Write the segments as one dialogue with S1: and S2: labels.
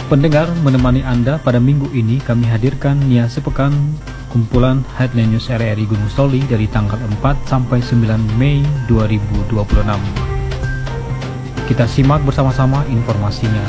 S1: Pendengar, menemani Anda pada minggu ini kami hadirkan Nia Sepekan kumpulan Headline News RRI Gunung Soli dari tanggal 4 sampai 9 Mei 2026. Kita simak bersama-sama informasinya.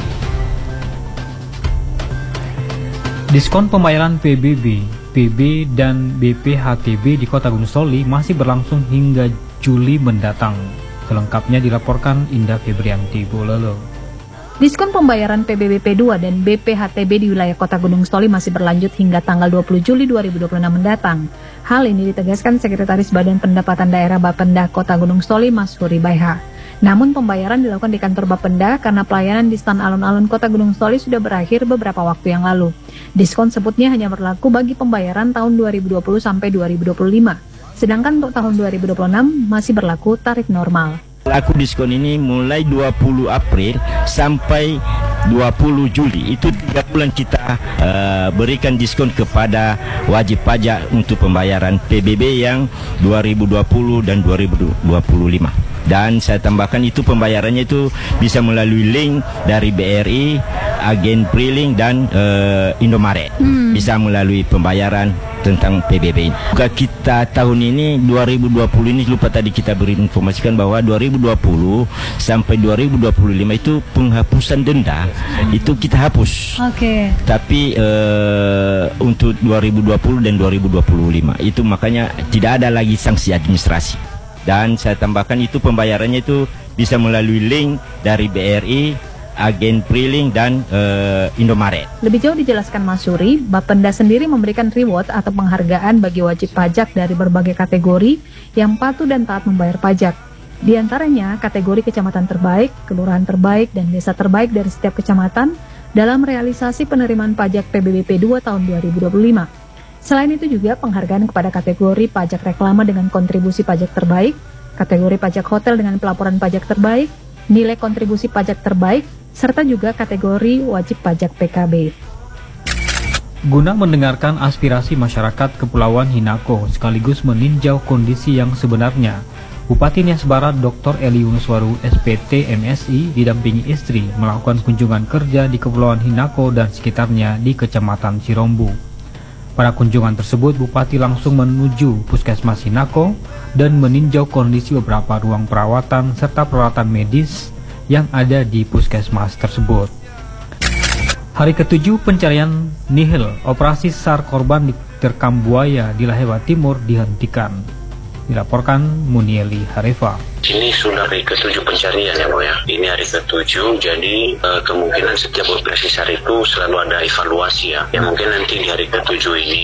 S1: Diskon pembayaran PBB, PB, dan BPHTB di Kota Gunung Soli masih berlangsung hingga Juli mendatang. Selengkapnya dilaporkan Indah Febrianti Bololo.
S2: Diskon pembayaran PBB P2 dan BPHTB di wilayah Kota Gunung Soli masih berlanjut hingga tanggal 20 Juli 2026 mendatang. Hal ini ditegaskan Sekretaris Badan Pendapatan Daerah Bapenda Kota Gunung Soli, Mas Huri Baiha. Namun pembayaran dilakukan di kantor Bapenda karena pelayanan di stan alun-alun Kota Gunung Soli sudah berakhir beberapa waktu yang lalu. Diskon sebutnya hanya berlaku bagi pembayaran tahun 2020 sampai 2025. Sedangkan untuk tahun 2026 masih berlaku tarif normal.
S3: Aku diskon ini mulai 20 April sampai 20 Juli. Itu 3 bulan kita berikan diskon kepada wajib pajak untuk pembayaran PBB yang 2020 dan 2025. Dan saya tambahkan itu pembayarannya itu bisa melalui link dari BRI, agen Prilink dan Indomaret. Bisa melalui pembayaran tentang PBB ini. Kita tahun ini 2020 ini lupa tadi kita beri informasikan bahwa 2020 sampai 2025 itu penghapusan denda itu kita hapus.
S2: Oke.
S3: Tapi untuk 2020 dan 2025 itu makanya tidak ada lagi sanksi administrasi. Dan saya tambahkan itu pembayarannya itu bisa melalui link dari BRI, agen Prilink dan Indomaret.
S2: Lebih jauh dijelaskan Mas Suri, Bapenda sendiri memberikan reward atau penghargaan bagi wajib pajak dari berbagai kategori yang patuh dan taat membayar pajak. Di antaranya kategori kecamatan terbaik, kelurahan terbaik, dan desa terbaik dari setiap kecamatan dalam realisasi penerimaan pajak PBB P2 tahun 2025. Selain itu juga penghargaan kepada kategori pajak reklame dengan kontribusi pajak terbaik, kategori pajak hotel dengan pelaporan pajak terbaik, nilai kontribusi pajak terbaik, serta juga kategori wajib pajak PKB.
S1: Guna mendengarkan aspirasi masyarakat Kepulauan Hinako sekaligus meninjau kondisi yang sebenarnya, Bupati Nias Barat Dr. Eli Yunuswaru SPT MSI didampingi istri melakukan kunjungan kerja di Kepulauan Hinako dan sekitarnya di Kecamatan Cirombu. Pada kunjungan tersebut, Bupati langsung menuju Puskesmas Hinako dan meninjau kondisi beberapa ruang perawatan serta peralatan medis yang ada di Puskesmas tersebut. Hari ke-7 pencarian nihil operasi SAR korban diterkam buaya di Lahewa Timur dihentikan. Dilaporkan Munieli Harefa.
S4: Ini sudah hari ke-7 pencarian ya Bu ya. Ini hari ke-7, jadi kemungkinan setiap operasi SAR itu selalu ada evaluasi ya. Ya mungkin nanti di hari ke-7 ini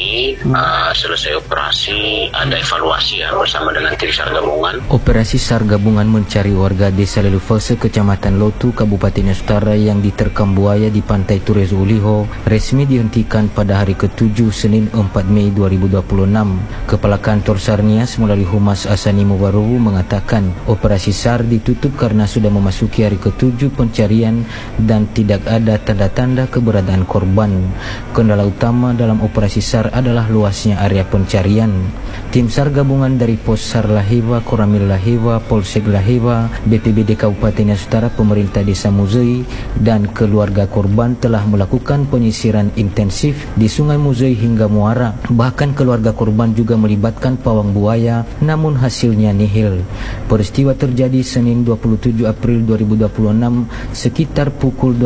S4: selesai operasi ada evaluasi ya bersama dengan tim SAR gabungan.
S5: Operasi SAR gabungan mencari warga desa Lelufase, Kecamatan Lotu, Kabupaten Nias Utara yang diterkam buaya di Pantai Turezo Uliho resmi dihentikan pada hari ke-7 Senin 4 Mei 2026. Kepala Kantor SAR Nias melalui Humas Asani Mubarowu mengatakan operasi SAR ditutup karena sudah memasuki hari ke-7 pencarian dan tidak ada tanda-tanda keberadaan korban. Kendala utama dalam operasi SAR adalah luasnya area pencarian. Tim SAR gabungan dari Pos SAR Lahewa, Koramil Lahewa, Polsek Lahewa, BPBD Kabupaten Nias Utara, pemerintah Desa Muzei, dan keluarga korban telah melakukan penyisiran intensif di Sungai Muzei hingga muara. Bahkan keluarga korban juga melibatkan pawang buaya, namun hasilnya nihil. Peristiwa terjadi Senin 27 April 2026 sekitar pukul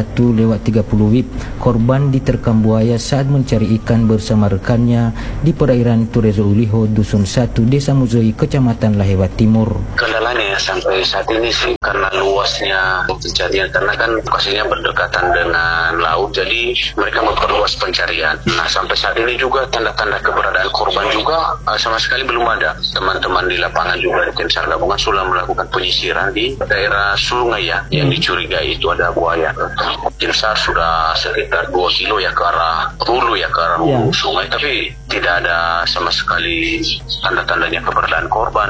S5: 21:30 WIB. Korban diterkam buaya saat mencari ikan bersama rekannya di perairan Turezo Uliho, Dusun 1, Desa Muzei, Kecamatan Lahewa Timur.
S4: Kendalanya sampai saat ini sih karena luasnya pencarian, karena kan lokasinya berdekatan dengan laut, jadi mereka memperluas pencarian. Nah sampai saat ini juga tanda-tanda keberadaan korban juga sama sekali belum ada. Teman-teman di lapangan juga di tim SAR gabungan sudah melakukan penyisiran di daerah sungai ya yang dicurigai itu ada buaya. Tim SAR sudah sekitar 2 kilo ya ke arah hulu ya, ke arah hulu sungai, tapi tidak ada sama sekali tanda-tandanya keberadaan korban.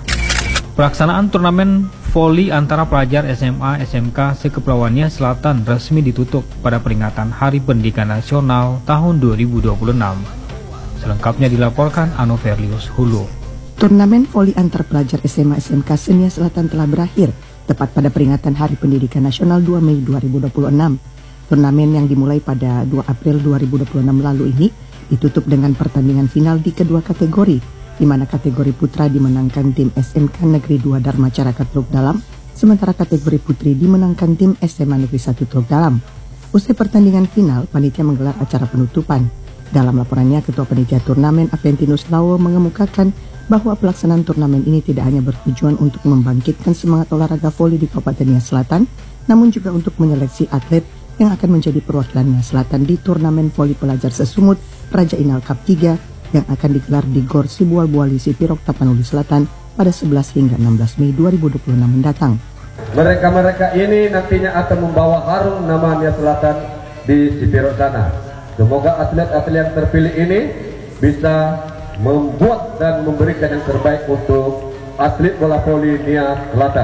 S1: Pelaksanaan turnamen voli antara pelajar SMA SMK se-Kepulauan Nias Selatan resmi ditutup pada peringatan Hari Pendidikan Nasional tahun 2026. Selengkapnya dilaporkan Anoverlius Hulu.
S6: Turnamen voli antar pelajar SMA SMK se-Nias Selatan telah berakhir tepat pada peringatan Hari Pendidikan Nasional 2 Mei 2026. Turnamen yang dimulai pada 2 April 2026 lalu ini ditutup dengan pertandingan final di kedua kategori, di mana kategori putra dimenangkan tim SMK Negeri 2 Dharma Caraka Truk Dalam, sementara kategori putri dimenangkan tim SMA Negeri 1 Truk Dalam. Usai pertandingan final, panitia menggelar acara penutupan. Dalam laporannya, Ketua Panitia Turnamen Aventinus Lawo mengemukakan bahwa pelaksanaan turnamen ini tidak hanya bertujuan untuk membangkitkan semangat olahraga voli di Kabupaten Nia Selatan, namun juga untuk menyeleksi atlet yang akan menjadi perwakilan Nia Selatan di turnamen voli pelajar sesumut Raja Inal Cup 3 yang akan digelar di Gor Sibual Buali Sipirok Tapanuli Selatan pada 11 hingga 16 Mei 2026 mendatang.
S7: Mereka-mereka ini nantinya akan membawa harum nama Nia Selatan di Sipirok sana. Semoga atlet-atlet yang terpilih ini bisa membuat dan memberikan yang terbaik untuk atlet bola voli Nia Selatan.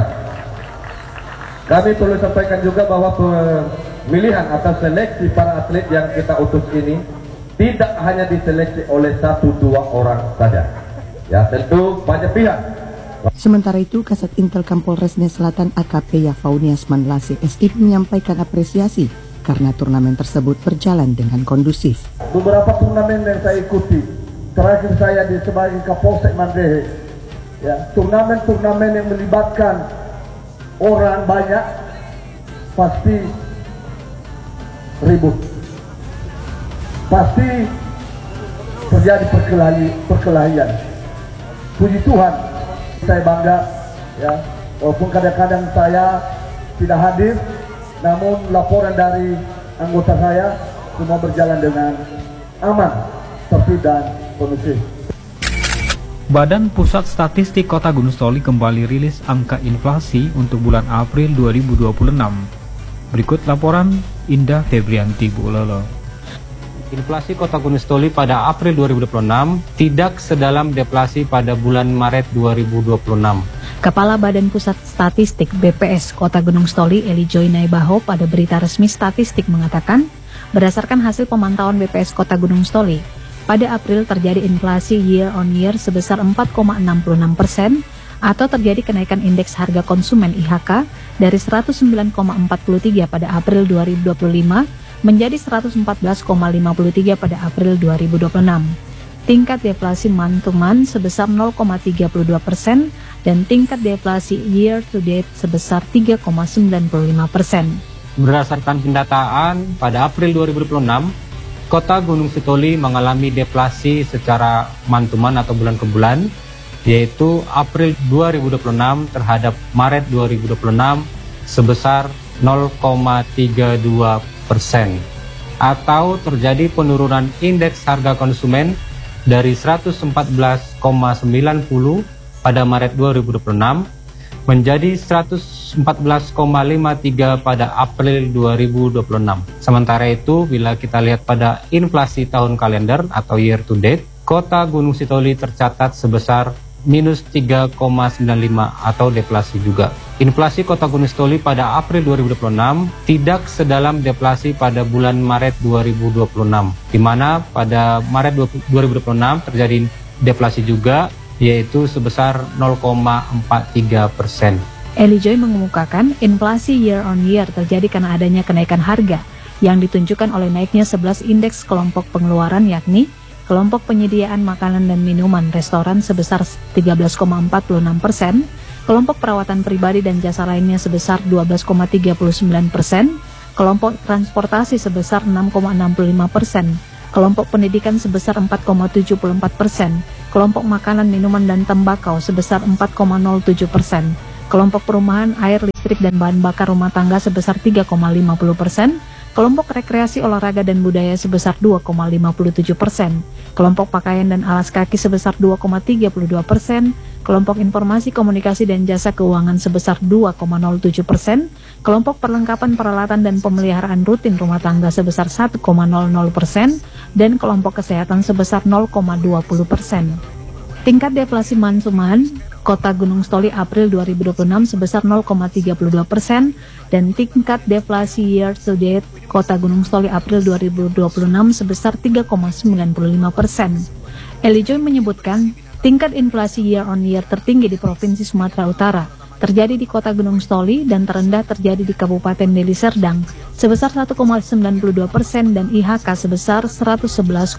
S7: Kami perlu sampaikan juga bahwa pemilihan atau seleksi para atlet yang kita utus ini tidak hanya diseleksi oleh 1-2 orang saja. Ya, tentu banyak pihak.
S6: Sementara itu, Kasat Intel Kapolres Nia Selatan AKP Yafaunia Asmanlase STP menyampaikan apresiasi karena turnamen tersebut berjalan dengan kondusif.
S7: Beberapa turnamen yang saya ikuti, terakhir saya di sebagai Kapolsek Mandrehe, ya, turnamen-turnamen yang melibatkan orang banyak pasti ribut, pasti terjadi perkelahian. Puji Tuhan, saya bangga, ya, walaupun kadang-kadang saya tidak hadir, namun laporan dari anggota saya semua berjalan dengan aman, tertib dan kondusif.
S1: Badan Pusat Statistik Kota Gunung Sitoli kembali rilis angka inflasi untuk bulan April 2026. Berikut laporan Indah Febrianti Bu Lolo.
S8: Inflasi Kota Gunung Sitoli pada April 2026 tidak sedalam deflasi pada bulan Maret 2026.
S2: Kepala Badan Pusat Statistik BPS Kota Gunung Sitoli Eli Joy Naibaho pada berita resmi statistik mengatakan, berdasarkan hasil pemantauan BPS Kota Gunung Sitoli, pada April terjadi inflasi year on year sebesar 4,66% atau terjadi kenaikan indeks harga konsumen IHK dari 109,43 pada April 2025 menjadi 114,53 pada April 2026. Tingkat deflasi month to month sebesar 0,32% dan tingkat deflasi year to date sebesar 3,95%.
S8: Berdasarkan pendataan pada April 2026, Kota Gunung Sitoli mengalami deflasi secara month to month atau bulan ke bulan, yaitu April 2026 terhadap Maret 2026 sebesar 0,32%, atau terjadi penurunan indeks harga konsumen dari 114,90 pada Maret 2026 menjadi 114,53 pada April 2026. Sementara itu, bila kita lihat pada inflasi tahun kalender atau year to date, Kota Gunung Sitoli tercatat sebesar minus 3,95 atau deflasi juga. Inflasi Kota Gunung Sitoli pada April 2026 tidak sedalam deflasi pada bulan Maret 2026, di mana pada Maret 2026 terjadi deflasi juga, yaitu sebesar 0,43%.
S2: Eli Joy mengemukakan inflasi year on year terjadi karena adanya kenaikan harga yang ditunjukkan oleh naiknya 11 indeks kelompok pengeluaran, yakni kelompok penyediaan makanan dan minuman restoran sebesar 13,46%, kelompok perawatan pribadi dan jasa lainnya sebesar 12,39%, kelompok transportasi sebesar 6,65%, kelompok pendidikan sebesar 4,74%, kelompok makanan, minuman, dan tembakau sebesar 4,07%, kelompok perumahan, air, listrik, dan bahan bakar rumah tangga sebesar 3,50%, kelompok rekreasi, olahraga, dan budaya sebesar 2,57%, kelompok pakaian dan alas kaki sebesar 2,32%, kelompok informasi, komunikasi, dan jasa keuangan sebesar 2,07%, kelompok perlengkapan peralatan dan pemeliharaan rutin rumah tangga sebesar 1,00%, dan kelompok kesehatan sebesar 0,20%. Tingkat deflasi month to month Kota Gunung Sitoli April 2026 sebesar 0,32% dan tingkat deflasi year to date Kota Gunung Sitoli April 2026 sebesar 3,95%. Eli Joy menyebutkan tingkat inflasi year on year tertinggi di Provinsi Sumatera Utara terjadi di Kota Gunung Sitoli dan terendah terjadi di Kabupaten Deli Serdang sebesar 1,92% dan IHK sebesar 111,20.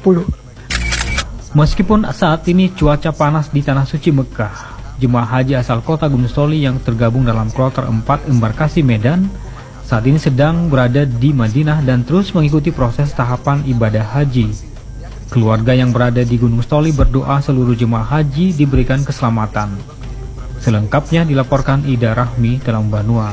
S1: Meskipun saat ini cuaca panas di Tanah Suci Mekah, jemaah haji asal kota Gunung Sitoli yang tergabung dalam kloter 4 embarkasi Medan saat ini sedang berada di Madinah dan terus mengikuti proses tahapan ibadah haji. Keluarga yang berada di Gunung Sitoli berdoa seluruh jemaah haji diberikan keselamatan. Selengkapnya dilaporkan Ida Rahmi dalam Banua.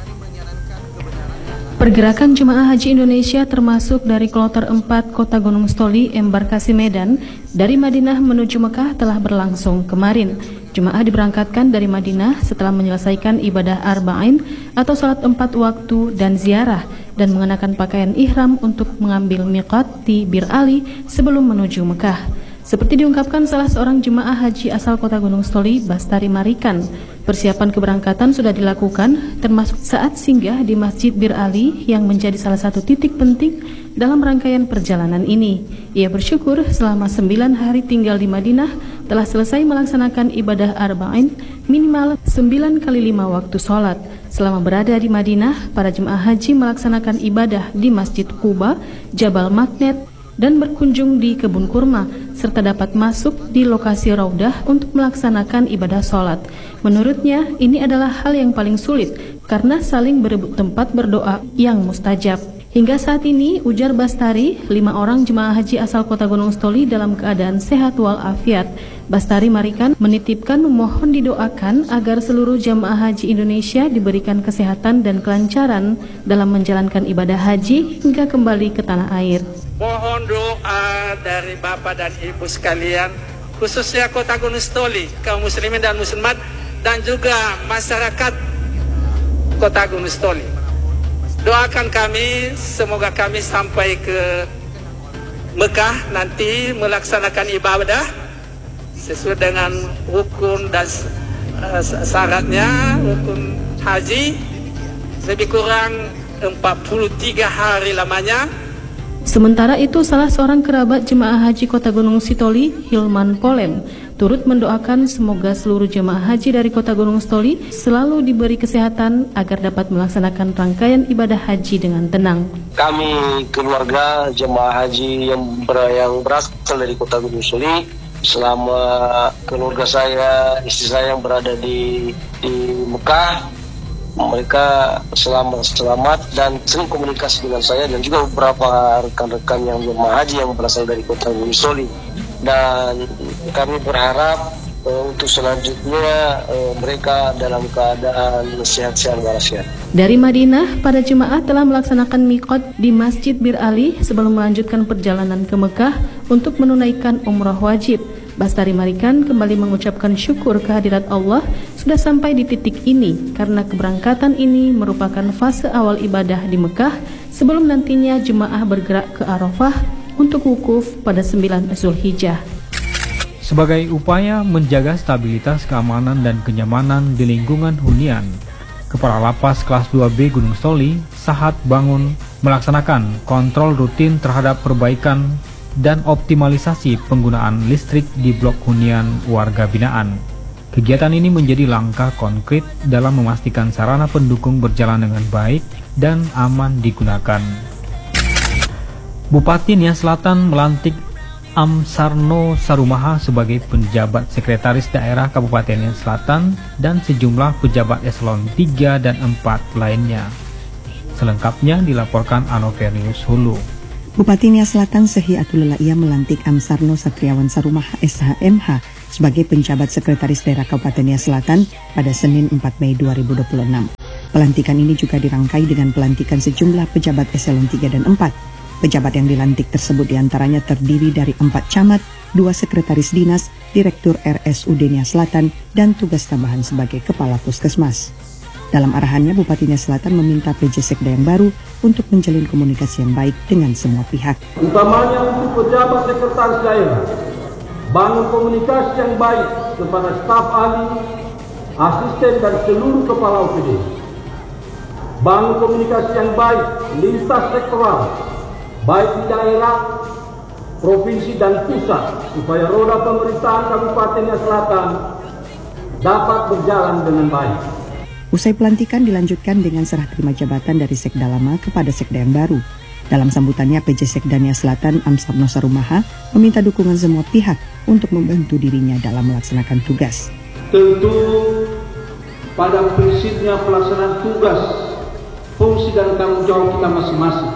S9: Pergerakan jemaah haji Indonesia termasuk dari kloter 4 kota Gunung Sitoli embarkasi Medan dari Madinah menuju Mekah telah berlangsung kemarin. Jemaah diberangkatkan dari Madinah setelah menyelesaikan ibadah arba'in atau salat 4 waktu dan ziarah dan mengenakan pakaian ihram untuk mengambil miqat di Bir Ali sebelum menuju Mekah. Seperti diungkapkan salah seorang jemaah haji asal kota Gunung Sitoli, Bastari Marikan, persiapan keberangkatan sudah dilakukan termasuk saat singgah di Masjid Bir Ali yang menjadi salah satu titik penting dalam rangkaian perjalanan ini. Ia bersyukur selama 9 hari tinggal di Madinah telah selesai melaksanakan ibadah arba'in minimal 9 kali 5 waktu sholat. Selama berada di Madinah, para jemaah haji melaksanakan ibadah di Masjid Quba, Jabal Magnet, dan berkunjung di kebun kurma, serta dapat masuk di lokasi Raudah untuk melaksanakan ibadah sholat. Menurutnya, ini adalah hal yang paling sulit, karena saling berebut tempat berdoa yang mustajab. Hingga saat ini, ujar Bastari, 5 orang jemaah haji asal kota Gunung Sitoli dalam keadaan sehat walafiat. Bastari Marikan menitipkan memohon didoakan agar seluruh jemaah haji Indonesia diberikan kesehatan dan kelancaran dalam menjalankan ibadah haji hingga kembali ke tanah air.
S10: Mohon doa dari Bapak dan Ibu sekalian, khususnya kota Gunung Sitoli, kaum muslimin dan muslimat, dan juga masyarakat kota Gunung Sitoli. Doakan kami, semoga kami sampai ke Mekah nanti melaksanakan ibadah sesuai dengan rukun dan syaratnya, rukun haji, lebih kurang 43 hari lamanya.
S9: Sementara itu, salah seorang kerabat jemaah haji kota Gunung Sitoli, Hilman Polem, turut mendoakan semoga seluruh jemaah haji dari kota Gunung Sitoli selalu diberi kesehatan agar dapat melaksanakan rangkaian ibadah haji dengan tenang.
S11: Kami keluarga jemaah haji yang berasal dari kota Gunung Sitoli, selama keluarga saya, istri saya yang berada di Mekah, mereka selamat dan sering komunikasi dengan saya dan juga beberapa rekan-rekan yang jemaah haji yang berasal dari kota Gunung Sitoli. Dan kami berharap untuk selanjutnya mereka dalam keadaan sehat-sehat walafiat.
S9: Dari Madinah, para jemaah telah melaksanakan miqat di Masjid Bir Ali sebelum melanjutkan perjalanan ke Mekah untuk menunaikan umrah wajib. Bastari Marikan kembali mengucapkan syukur kehadirat Allah sudah sampai di titik ini karena keberangkatan ini merupakan fase awal ibadah di Mekah sebelum nantinya jemaah bergerak ke Arafah untuk wukuf pada 9 Zulhijjah.
S1: Sebagai upaya menjaga stabilitas keamanan dan kenyamanan di lingkungan hunian, Kepala Lapas Kelas 2B Gunung Sitoli, Sahat Bangun, melaksanakan kontrol rutin terhadap perbaikan dan optimalisasi penggunaan listrik di blok hunian warga binaan. Kegiatan ini menjadi langkah konkret dalam memastikan sarana pendukung berjalan dengan baik dan aman digunakan. Bupati Nias Selatan melantik Amsarno Sarumaha sebagai penjabat sekretaris daerah Kabupaten Nias Selatan dan sejumlah pejabat eselon 3 dan 4 lainnya. Selengkapnya dilaporkan Anoverius Hulu.
S6: Bupati Nias Selatan Sehi Atullah Ia melantik Amsarno Satriawan Sarumaha SHMH sebagai penjabat sekretaris daerah Kabupaten Nias Selatan pada Senin 4 Mei 2026. Pelantikan ini juga dirangkai dengan pelantikan sejumlah pejabat eselon 3 dan 4. Pejabat yang dilantik tersebut diantaranya terdiri dari 4 camat, 2 sekretaris dinas, direktur RSUD Nias Selatan, dan tugas tambahan sebagai kepala puskesmas. Dalam arahannya, Bupati Nias Selatan meminta PJ Sekda yang baru untuk menjalin komunikasi yang baik dengan semua pihak.
S7: Utamanya untuk pejabat sekretaris daerah, bangun komunikasi yang baik kepada staf ahli, asisten dan seluruh kepala OPD. Bangun komunikasi yang baik lintas sektoral, baik di daerah, provinsi dan pusat, supaya roda pemerintahan Kabupaten Nias Selatan dapat berjalan dengan baik.
S6: Usai pelantikan dilanjutkan dengan serah terima jabatan dari Sekda lama kepada Sekda yang baru. Dalam sambutannya, PJ Sekda Nia Selatan Amsarno Sarumaha meminta dukungan semua pihak untuk membantu dirinya dalam melaksanakan tugas.
S12: Tentu pada prinsipnya pelaksanaan tugas, fungsi dan tanggung jawab kita masing-masing.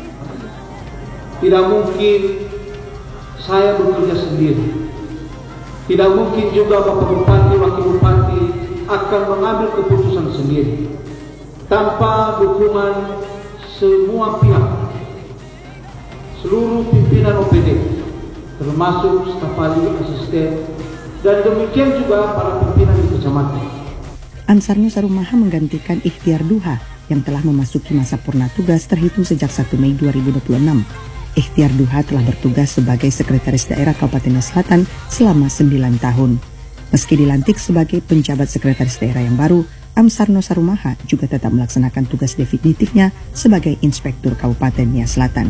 S12: Tidak mungkin saya bekerja sendiri. Tidak mungkin juga Bapak Bupati, Wakil Bupati akan mengambil keputusan sendiri tanpa dukungan semua pihak, seluruh pimpinan OPD, termasuk staf ahli, asisten, dan demikian juga para pimpinan di kecamatan.
S6: Amsarno Sarumaha menggantikan Ikhtiar Duha yang telah memasuki masa purna tugas terhitung sejak 1 Mei 2026. Ikhtiar Duha telah bertugas sebagai Sekretaris Daerah Kabupaten Selatan selama 9 tahun. Meski dilantik sebagai penjabat Sekretaris Daerah yang baru, Amsarno Sarumaha juga tetap melaksanakan tugas definitifnya sebagai Inspektur Kabupaten Nia Selatan.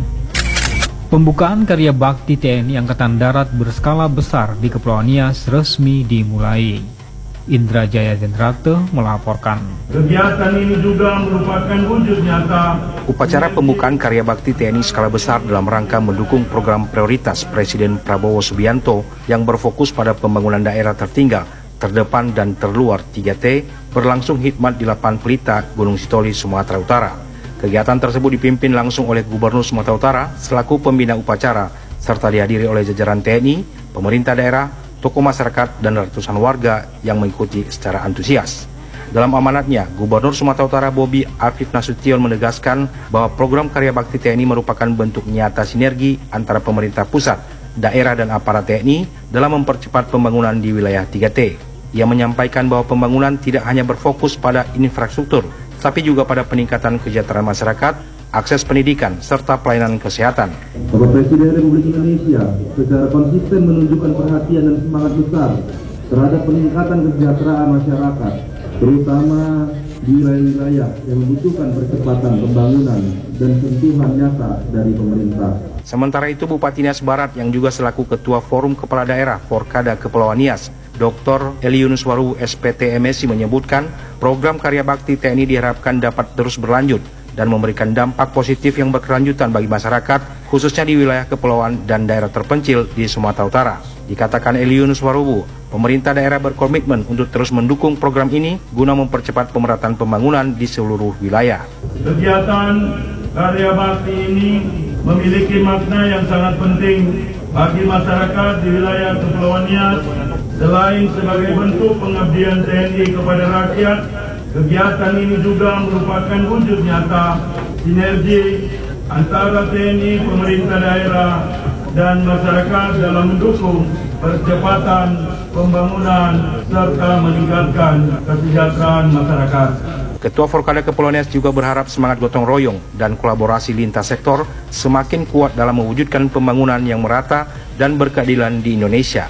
S1: Pembukaan karya bakti TNI Angkatan Darat berskala besar di Kepulauan Nias resmi dimulai. Indra Jaya Zendrate melaporkan.
S13: Kegiatan ini juga merupakan wujud nyata
S14: upacara pembukaan karya bakti TNI skala besar dalam rangka mendukung program prioritas Presiden Prabowo Subianto yang berfokus pada pembangunan daerah tertinggal, terdepan dan terluar 3T berlangsung hikmat di Lapan Pelita, Gunung Sitoli, Sumatera Utara. Kegiatan tersebut dipimpin langsung oleh Gubernur Sumatera Utara selaku pembina upacara serta dihadiri oleh jajaran TNI, pemerintah daerah, tokoh masyarakat dan ratusan warga yang mengikuti secara antusias. Dalam amanatnya, Gubernur Sumatera Utara Bobi Afif Nasution menegaskan bahwa program karya bakti TNI merupakan bentuk nyata sinergi antara pemerintah pusat, daerah dan aparat TNI dalam mempercepat pembangunan di wilayah 3T. Ia menyampaikan bahwa pembangunan tidak hanya berfokus pada infrastruktur, tapi juga pada peningkatan kesejahteraan masyarakat, akses pendidikan, serta pelayanan kesehatan.
S13: Bapak Presiden Republik Indonesia secara konsisten menunjukkan perhatian dan semangat besar terhadap peningkatan kesejahteraan masyarakat, terutama di wilayah-wilayah yang membutuhkan percepatan pembangunan dan sentuhan nyata dari pemerintah.
S14: Sementara itu, Bupati Nias Barat yang juga selaku Ketua Forum Kepala Daerah Forkada Kepulauan Nias, Dr. Eli Yunuswaru SPT MSI menyebutkan program karya bakti TNI diharapkan dapat terus berlanjut dan memberikan dampak positif yang berkelanjutan bagi masyarakat, khususnya di wilayah kepulauan dan daerah terpencil di Sumatera Utara. Dikatakan Eli Yunuswaru, pemerintah daerah berkomitmen untuk terus mendukung program ini guna mempercepat pemerataan pembangunan di seluruh wilayah.
S13: Kegiatan karya bakti ini memiliki makna yang sangat penting bagi masyarakat di wilayah Kepulauan Nias. Selain sebagai bentuk pengabdian TNI kepada rakyat, kegiatan ini juga merupakan wujud nyata sinergi antara TNI, pemerintah daerah, dan masyarakat dalam mendukung percepatan pembangunan serta meningkatkan kesejahteraan masyarakat.
S14: Ketua Forkada Kepulauan Nias juga berharap semangat gotong royong dan kolaborasi lintas sektor semakin kuat dalam mewujudkan pembangunan yang merata dan berkeadilan di Indonesia.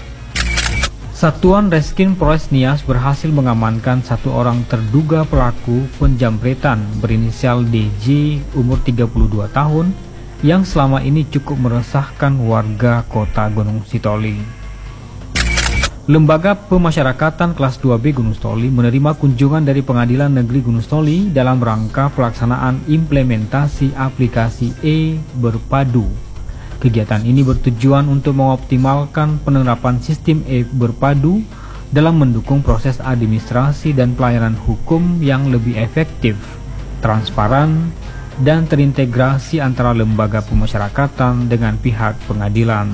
S1: Satuan Reskrim Polres Nias berhasil mengamankan satu orang terduga pelaku penjamretan berinisial DJ umur 32 tahun yang selama ini cukup meresahkan warga kota Gunung Sitoli. Lembaga Pemasyarakatan kelas 2B Gunung Sitoli menerima kunjungan dari Pengadilan Negeri Gunung Sitoli dalam rangka pelaksanaan implementasi aplikasi e-Berpadu. Kegiatan ini bertujuan untuk mengoptimalkan penerapan sistem e-Berpadu dalam mendukung proses administrasi dan pelayanan hukum yang lebih efektif, transparan, dan terintegrasi antara lembaga pemasyarakatan dengan pihak pengadilan.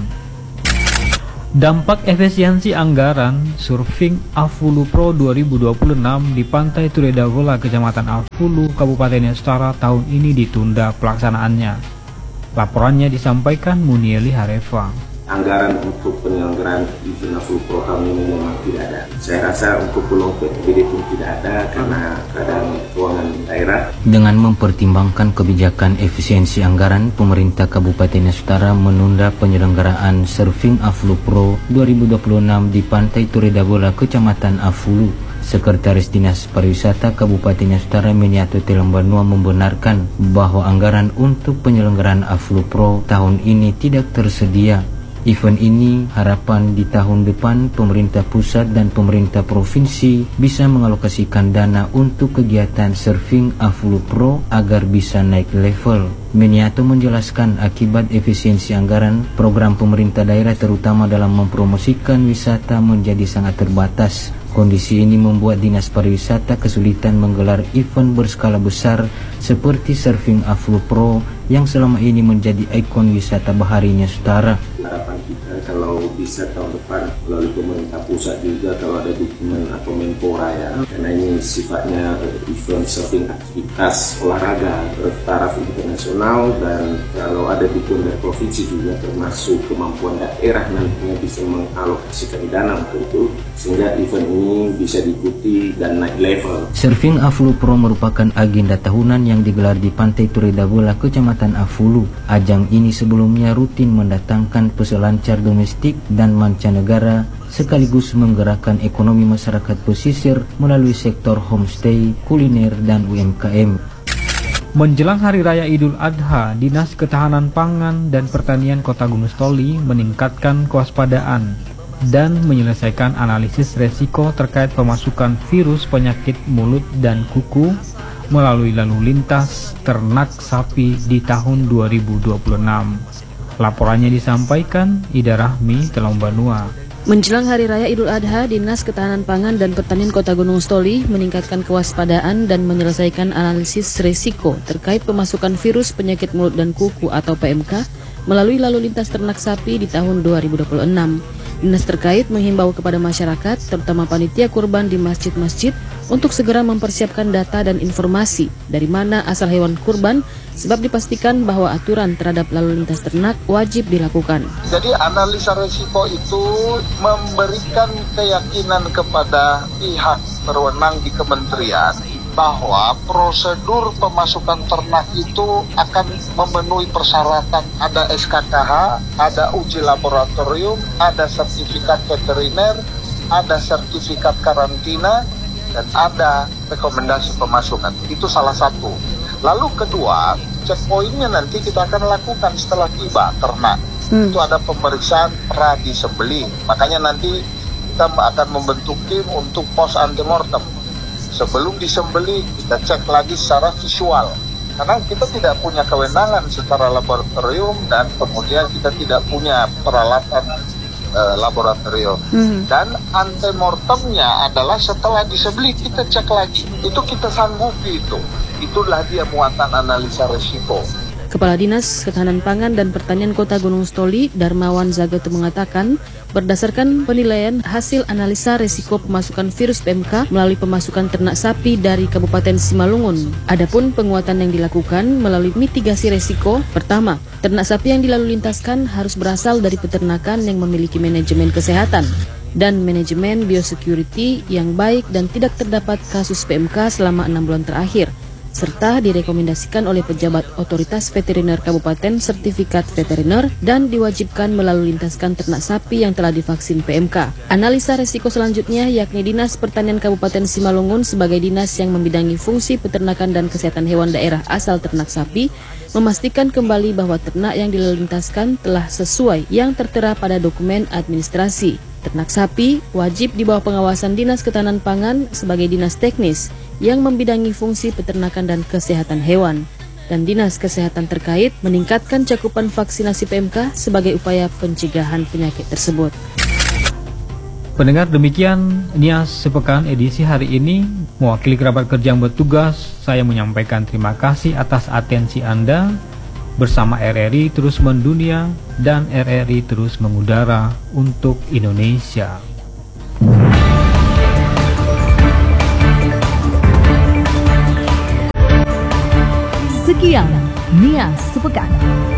S1: Dampak efisiensi anggaran Surfing Afulu Pro 2026 di Pantai Turedagola, Kecamatan Afulu, Kabupaten Nias Utara tahun ini ditunda pelaksanaannya. Laporannya disampaikan Munieli Harefa.
S15: Anggaran untuk penyelenggaraan event Afulu Pro tahun ini memang tidak ada. Saya rasa untuk peluang PPBD pun tidak ada karena keadaan keuangan daerah.
S5: Dengan mempertimbangkan kebijakan efisiensi anggaran, pemerintah Kabupaten Nias Utara menunda penyelenggaraan Surfing Afulu Pro 2026 di Pantai Turedagola, Kecamatan Afulu. Sekretaris Dinas Pariwisata Kabupaten Nias Utara Miniato Telambanua membenarkan bahwa anggaran untuk penyelenggaraan Afulu Pro tahun ini tidak tersedia Event ini harapan di tahun depan pemerintah pusat dan pemerintah provinsi bisa mengalokasikan dana untuk kegiatan Surfing A50 Pro agar bisa naik level. Meniato menjelaskan akibat efisiensi anggaran, program pemerintah daerah terutama dalam mempromosikan wisata menjadi sangat terbatas. Kondisi ini membuat Dinas Pariwisata kesulitan menggelar event berskala besar seperti Surfing A50 Pro yang selama ini menjadi ikon wisata baharinya Sutara.
S15: Harapan kita kalau bisa tahun depan melalui pemerintah pusat juga kalau ada dukungan atau Menpora ya, karena ini sifatnya event surfing aktivitas olahraga bertaraf internasional, dan kalau ada dukungan dari provinsi juga termasuk kemampuan daerah nantinya bisa mengalokasikan dana untuk itu sehingga event ini bisa diikuti dan naik level.
S5: Surfing A50 Pro merupakan agenda tahunan yang digelar di Pantai Turedabula, Kecamatan A50. Ajang ini sebelumnya rutin mendatangkan peselancar domestik dan mancanegara sekaligus menggerakkan ekonomi masyarakat pesisir melalui sektor homestay, kuliner, dan UMKM.
S1: Menjelang Hari Raya Idul Adha, Dinas Ketahanan Pangan dan Pertanian Kota Gunung Stoli meningkatkan kewaspadaan dan menyelesaikan analisis resiko terkait pemasukan virus penyakit mulut dan kuku melalui lalu lintas ternak sapi di tahun 2026. Laporannya disampaikan Ida Rahmi, Telong Banua.
S9: Menjelang Hari Raya Idul Adha, Dinas Ketahanan Pangan dan Pertanian Kota Gunung Stoli meningkatkan kewaspadaan dan menyelesaikan analisis risiko terkait pemasukan virus penyakit mulut dan kuku atau PMK melalui lalu lintas ternak sapi di tahun 2026. Dinas terkait menghimbau kepada masyarakat, terutama panitia kurban di masjid-masjid, untuk segera mempersiapkan data dan informasi dari mana asal hewan kurban, sebab dipastikan bahwa aturan terhadap lalu lintas ternak wajib dilakukan.
S16: Jadi analisa risiko itu memberikan keyakinan kepada pihak berwenang di kementerian bahwa prosedur pemasukan ternak itu akan memenuhi persyaratan, ada SKKH, ada uji laboratorium, ada sertifikat veteriner, ada sertifikat karantina, dan ada rekomendasi pemasukan. Itu salah satu. Lalu kedua, checkpointnya nanti kita akan lakukan setelah tiba ternak. Itu ada pemeriksaan pra-disembelih. Makanya nanti kita akan membentuk tim untuk pos antemortem. Sebelum disembelih, kita cek lagi secara visual. Karena kita tidak punya kewenangan secara laboratorium dan kemudian kita tidak punya peralatan laboratorium. Dan antemortemnya adalah setelah disembelih kita cek lagi. Itu kita sanggupi itu. Itulah dia muatan analisa risiko.
S9: Kepala Dinas Ketahanan Pangan dan Pertanian Kota Gunung Stoli, Darmawan Zagoto mengatakan, berdasarkan penilaian hasil analisa risiko pemasukan virus PMK melalui pemasukan ternak sapi dari Kabupaten Simalungun. Adapun penguatan yang dilakukan melalui mitigasi risiko, pertama, ternak sapi yang dilalu lintaskan harus berasal dari peternakan yang memiliki manajemen kesehatan dan manajemen biosecurity yang baik dan tidak terdapat kasus PMK selama 6 bulan terakhir, serta direkomendasikan oleh pejabat otoritas veteriner kabupaten sertifikat veteriner dan diwajibkan melalui lintaskan ternak sapi yang telah divaksin PMK. Analisa resiko selanjutnya yakni Dinas Pertanian Kabupaten Simalungun sebagai dinas yang membidangi fungsi peternakan dan kesehatan hewan daerah asal ternak sapi memastikan kembali bahwa ternak yang dilalu lintaskan telah sesuai yang tertera pada dokumen administrasi. Ternak sapi wajib di bawah pengawasan Dinas Ketahanan Pangan sebagai dinas teknis yang membidangi fungsi peternakan dan kesehatan hewan. Dan Dinas Kesehatan terkait meningkatkan cakupan vaksinasi PMK sebagai upaya pencegahan penyakit tersebut.
S1: Pendengar, demikian Nias Sepekan edisi hari ini. Mewakili kerabat kerja yang bertugas, saya menyampaikan terima kasih atas atensi Anda. Bersama RRI terus mendunia dan RRI terus mengudara untuk Indonesia.
S17: Sekian Nias Sepekan.